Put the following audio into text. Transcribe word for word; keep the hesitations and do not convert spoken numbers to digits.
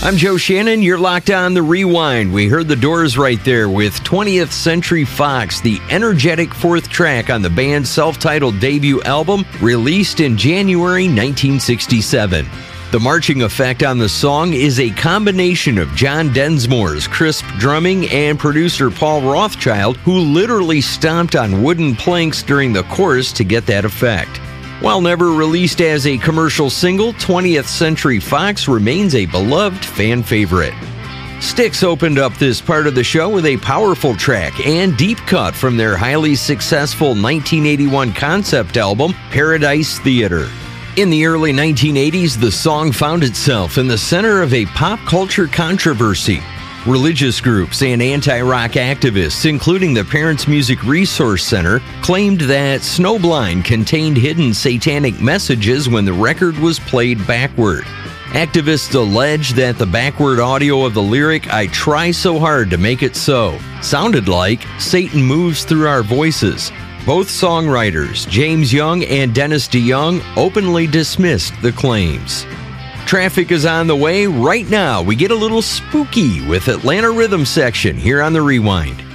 I'm Joe Shannon. You're locked on The Rewind. We heard the Doors right there with twentieth Century Fox, the energetic fourth track on the band's self-titled debut album, released in January nineteen sixty-seven. The marching effect on the song is a combination of John Densmore's crisp drumming and producer Paul Rothchild, who literally stomped on wooden planks during the chorus to get that effect. While never released as a commercial single, twentieth Century Fox remains a beloved fan favorite. Styx opened up this part of the show with a powerful track and deep cut from their highly successful nineteen eighty-one concept album, Paradise Theater. In the early nineteen eighties, the song found itself in the center of a pop culture controversy. Religious groups and anti-rock activists, including the Parents Music Resource Center, claimed that Snowblind contained hidden satanic messages when the record was played backward. Activists alleged that the backward audio of the lyric, "I try so hard to make it so," sounded like Satan moves through our voices. Both songwriters, James Young and Dennis DeYoung, openly dismissed the claims. Traffic is on the way right now. We get a little spooky with Atlanta Rhythm Section here on The Rewind.